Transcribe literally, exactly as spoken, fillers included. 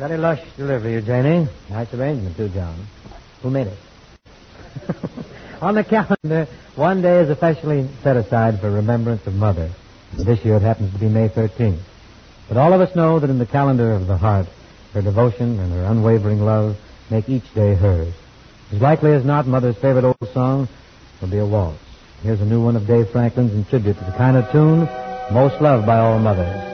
Very lush delivery, Janie. Nice arrangement, too, John. Who made it? On the calendar, one day is officially set aside for remembrance of Mother. This year it happens to be May thirteenth. But all of us know that in the calendar of the heart, her devotion and her unwavering love make each day hers. As likely as not, Mother's favorite old song will be a waltz. Here's a new one of Dave Franklin's in tribute to the kind of tune most loved by all mothers.